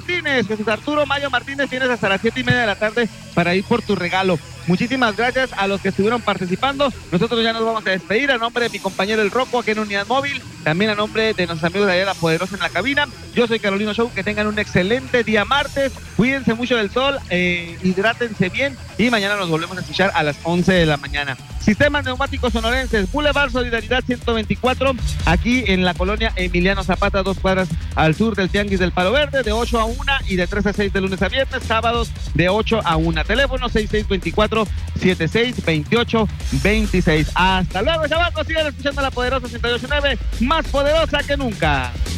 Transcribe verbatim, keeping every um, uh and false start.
Martínez, Jesús Arturo Mayo Martínez, tienes hasta las siete y media de la tarde para ir por tu regalo. Muchísimas gracias a los que estuvieron participando. Nosotros ya nos vamos a despedir a nombre de mi compañero El Rocco aquí en Unidad Móvil, también a nombre de nuestros amigos de allá de La Poderosa en la cabina. Yo soy Carolino Show, que tengan un excelente día martes, cuídense mucho del sol, eh, hidrátense bien y mañana nos volvemos a escuchar a las once de la mañana. Sistemas Neumáticos Sonorenses, Boulevard Solidaridad ciento veinticuatro, aquí en la colonia Emiliano Zapata, dos cuadras al sur del Tianguis del Palo Verde, de ocho a una y de tres a seis de lunes a viernes, sábados de ocho a una. Teléfono seis seis dos cuatro, siete seis dos ocho dos seis. Hasta luego, chavos, sigan escuchando La Poderosa ciento ocho punto nueve, más poderosa que nunca.